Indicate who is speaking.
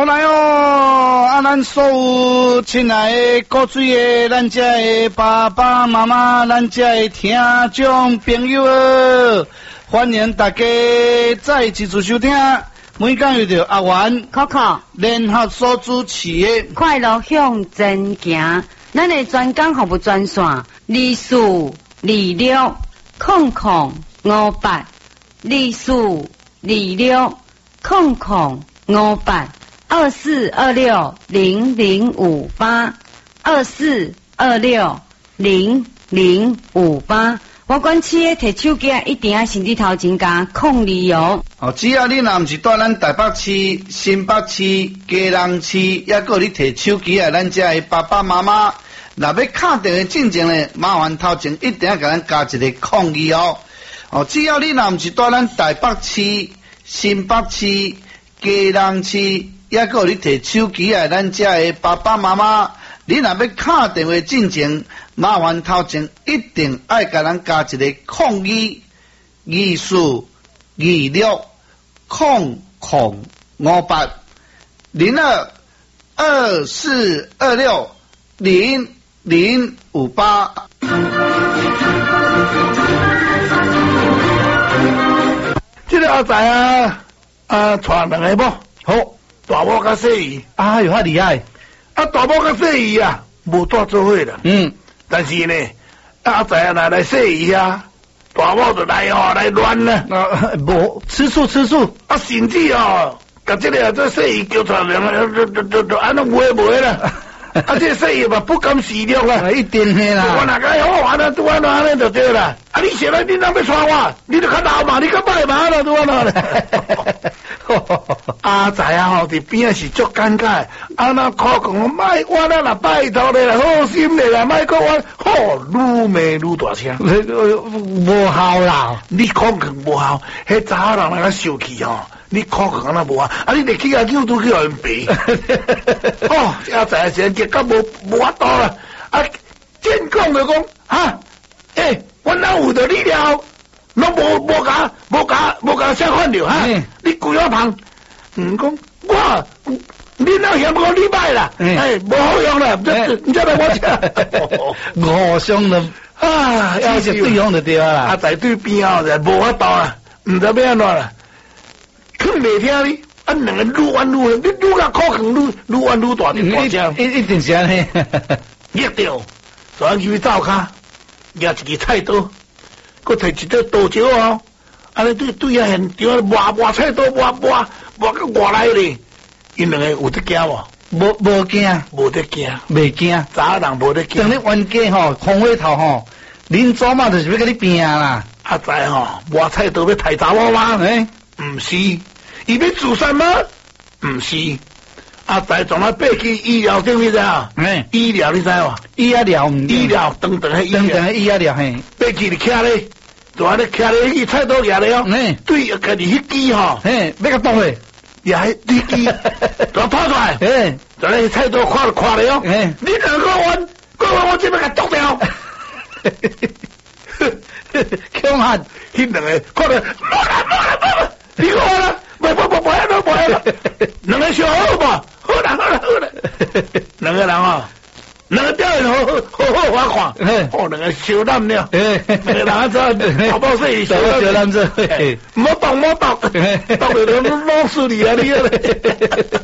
Speaker 1: 我来哦！咱所有亲爱的古水的，咱遮的爸爸妈妈，咱遮的听众朋友，欢迎大家再一次收听。每讲有着阿元、
Speaker 2: Coco
Speaker 1: 联合所主持的
Speaker 2: 快乐向前行，咱的专讲服务专线24260058，24260058。24260058，24260058。我管企业摕手机啊，一定要先伫头前加控理哦。
Speaker 1: 只要你若毋是住咱台北市、新北市、基隆市，抑个你摕手机啊，咱遮的爸爸妈妈，若要敲电话进前咧，麻烦头前一定要甲咱加一个控议哦。只要你若毋是住咱台北市、新北市、基隆市，抑个你摕手机啊，咱遮的爸爸妈妈，你若要敲电话进前，麻烦头前一定爱甲咱加一个控议24260058。
Speaker 3: 这个阿仔带两个某，好，大某甲小姨，
Speaker 1: 有遐厉害。
Speaker 3: 大某甲小姨无带做伙啦。但是呢，阿仔若来小姨大某就来来乱啦。
Speaker 1: 无吃醋。
Speaker 3: 甚至甲这个这小姨叫出来，就安尼话无啦。这小姨嘛不甘示弱啦，
Speaker 1: 一定嘿啦。
Speaker 3: 我哪个好玩拄安尼就对啦。你现在你若要娶我，你就较老嘛，你较歹嘛啦，拄安尼。阿仔伫边是足尴尬，那靠讲卖我若拜托你啦，好心你啦，卖讲我愈骂愈大声，
Speaker 1: 无效啦。
Speaker 3: 你靠讲无效，迄查某人那个生气你靠讲安那无啊？你入去叫都叫人赔。阿仔是结果无法度啦。见讲就讲我哪有着你了？拢无甲相反了你规个旁，讲你哪嫌我你歹啦？无好用啦，唔知来我吃。
Speaker 1: 互相的要是对方就对啦。
Speaker 3: 阿仔对边就无法度啦，唔知要安怎啦。肯袂听你，两个愈弯愈远，你愈甲靠近愈弯愈大点大声。
Speaker 1: 一定是安尼。
Speaker 3: 热着，昨去灶骹，拿一支菜刀，佮摕一块刀椒安尼对现场磨菜刀磨到外来咧。因两个有得惊无？
Speaker 1: 无惊，
Speaker 3: 无得惊，
Speaker 1: 袂惊。
Speaker 3: 查人无得惊。
Speaker 1: 等你冤家空火头恁祖妈就是要甲你拼啦。
Speaker 3: 阿仔磨菜刀要杀查某吗？毋是，伊要自杀吗？毋是。阿仔从那爬去医疗顶，你知啊？医疗你知无？
Speaker 1: 医疗
Speaker 3: 长的
Speaker 1: 医疗嘿。
Speaker 3: 爬去你徛咧，就安尼徛咧，迄菜刀举咧对家己迄支
Speaker 1: 要甲倒去。
Speaker 3: 也迄对机，就拖出来，就咧菜刀看咧你两个弯，我这边甲剁掉。
Speaker 1: 强悍，
Speaker 3: 迄两个看到，冇，你看啦，冇，两个小好吧，好啦，两个人两个表演好看，两个小男了，两个人做宝宝细小男子，冇动，动了老死你啊你！